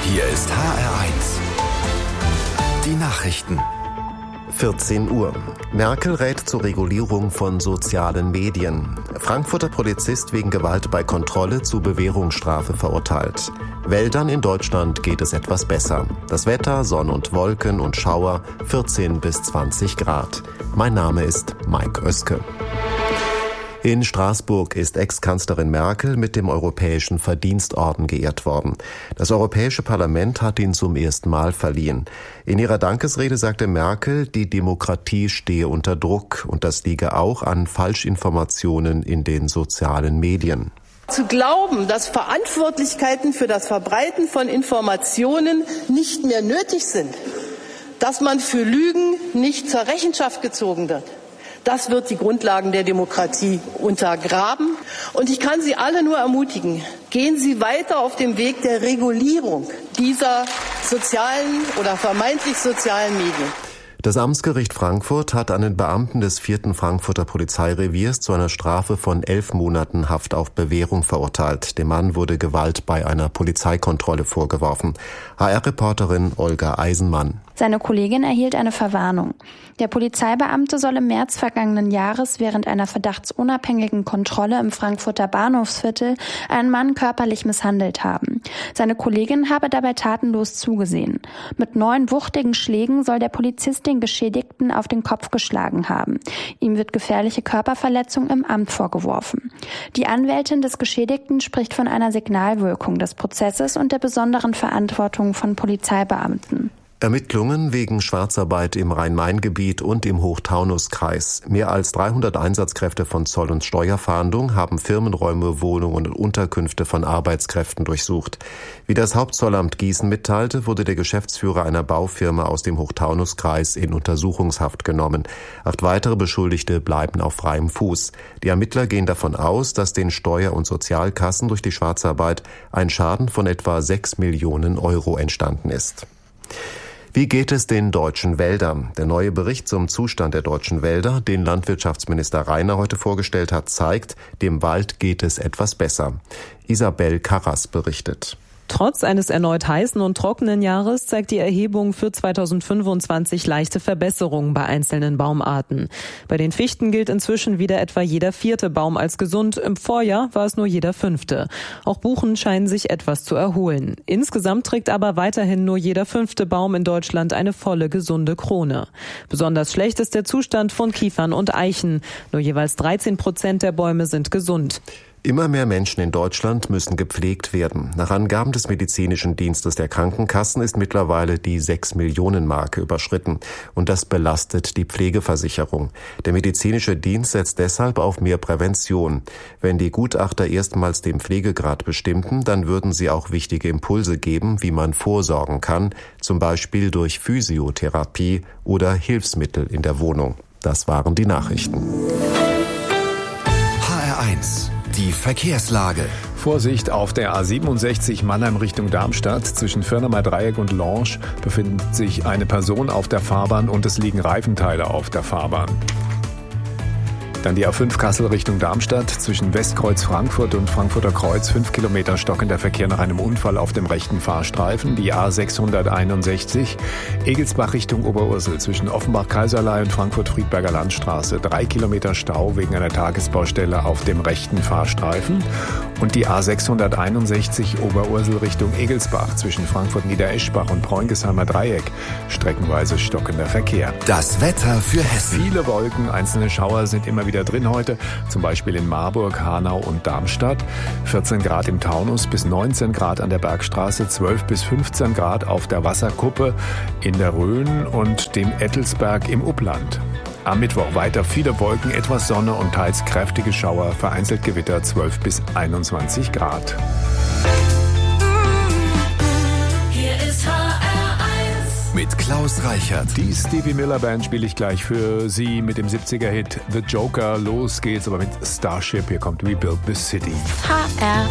Hier ist HR1. Die Nachrichten. 14 Uhr. Merkel rät zur Regulierung von sozialen Medien. Frankfurter Polizist wegen Gewalt bei Kontrolle zu Bewährungsstrafe verurteilt. Wäldern in Deutschland geht es etwas besser. Das Wetter, Sonne und Wolken und Schauer, 14 bis 20 Grad. Mein Name ist Mike Oeske. In Straßburg ist Ex-Kanzlerin Merkel mit dem Europäischen Verdienstorden geehrt worden. Das Europäische Parlament hat ihn zum ersten Mal verliehen. In ihrer Dankesrede sagte Merkel, die Demokratie stehe unter Druck und das liege auch an Falschinformationen in den sozialen Medien. Zu glauben, dass Verantwortlichkeiten für das Verbreiten von Informationen nicht mehr nötig sind, dass man für Lügen nicht zur Rechenschaft gezogen wird, das wird die Grundlagen der Demokratie untergraben. Und ich kann Sie alle nur ermutigen, gehen Sie weiter auf dem Weg der Regulierung dieser sozialen oder vermeintlich sozialen Medien. Das Amtsgericht Frankfurt hat einen Beamten des 4. Frankfurter Polizeireviers zu einer Strafe von 11 Monaten Haft auf Bewährung verurteilt. Dem Mann wurde Gewalt bei einer Polizeikontrolle vorgeworfen. HR-Reporterin Olga Eisenmann. Seine Kollegin erhielt eine Verwarnung. Der Polizeibeamte soll im März vergangenen Jahres während einer verdachtsunabhängigen Kontrolle im Frankfurter Bahnhofsviertel einen Mann körperlich misshandelt haben. Seine Kollegin habe dabei tatenlos zugesehen. Mit 9 wuchtigen Schlägen soll der Polizist den Geschädigten auf den Kopf geschlagen haben. Ihm wird gefährliche Körperverletzung im Amt vorgeworfen. Die Anwältin des Geschädigten spricht von einer Signalwirkung des Prozesses und der besonderen Verantwortung von Polizeibeamten. Ermittlungen wegen Schwarzarbeit im Rhein-Main-Gebiet und im Hochtaunuskreis. Mehr als 300 Einsatzkräfte von Zoll- und Steuerfahndung haben Firmenräume, Wohnungen und Unterkünfte von Arbeitskräften durchsucht. Wie das Hauptzollamt Gießen mitteilte, wurde der Geschäftsführer einer Baufirma aus dem Hochtaunuskreis in Untersuchungshaft genommen. 8 weitere Beschuldigte bleiben auf freiem Fuß. Die Ermittler gehen davon aus, dass den Steuer- und Sozialkassen durch die Schwarzarbeit ein Schaden von etwa 6 Millionen Euro entstanden ist. Wie geht es den deutschen Wäldern? Der neue Bericht zum Zustand der deutschen Wälder, den Landwirtschaftsminister Rainer heute vorgestellt hat, zeigt, dem Wald geht es etwas besser. Isabel Karras berichtet. Trotz eines erneut heißen und trockenen Jahres zeigt die Erhebung für 2025 leichte Verbesserungen bei einzelnen Baumarten. Bei den Fichten gilt inzwischen wieder etwa jeder 4. Baum als gesund. Im Vorjahr war es nur jeder 5. Auch Buchen scheinen sich etwas zu erholen. Insgesamt trägt aber weiterhin nur jeder 5. Baum in Deutschland eine volle, gesunde Krone. Besonders schlecht ist der Zustand von Kiefern und Eichen. Nur jeweils 13% der Bäume sind gesund. Immer mehr Menschen in Deutschland müssen gepflegt werden. Nach Angaben des Medizinischen Dienstes der Krankenkassen ist mittlerweile die 6-Millionen-Marke überschritten. Und das belastet die Pflegeversicherung. Der medizinische Dienst setzt deshalb auf mehr Prävention. Wenn die Gutachter erstmals den Pflegegrad bestimmten, dann würden sie auch wichtige Impulse geben, wie man vorsorgen kann, zum Beispiel durch Physiotherapie oder Hilfsmittel in der Wohnung. Das waren die Nachrichten. HR1. Die Verkehrslage. Vorsicht auf der A67 Mannheim Richtung Darmstadt. Zwischen Firnamer Dreieck und Lange befindet sich eine Person auf der Fahrbahn und es liegen Reifenteile auf der Fahrbahn. Dann die A5 Kassel Richtung Darmstadt. Zwischen Westkreuz Frankfurt und Frankfurter Kreuz 5 Kilometer stockender Verkehr nach einem Unfall auf dem rechten Fahrstreifen. Die A661 Egelsbach Richtung Oberursel. Zwischen Offenbach-Kaiserlei und Frankfurt-Friedberger Landstraße 3 Kilometer Stau wegen einer Tagesbaustelle auf dem rechten Fahrstreifen. Und die A661 Oberursel Richtung Egelsbach. Zwischen Frankfurt-Niedereschbach und Preungesheimer Dreieck streckenweise stockender Verkehr. Das Wetter für Hessen. Viele Wolken, einzelne Schauer sind immer wieder drin heute, zum Beispiel in Marburg, Hanau und Darmstadt. 14 Grad im Taunus bis 19 Grad an der Bergstraße, 12 bis 15 Grad auf der Wasserkuppe in der Rhön und dem Ettelsberg im Upland. Am Mittwoch weiter viele Wolken, etwas Sonne und teils kräftige Schauer, vereinzelt Gewitter 12 bis 21 Grad. Mit Klaus Reichert. Die Stevie Miller Band spiele ich gleich für Sie mit dem 70er-Hit The Joker. Los geht's aber mit Starship. Hier kommt We Built This City. HR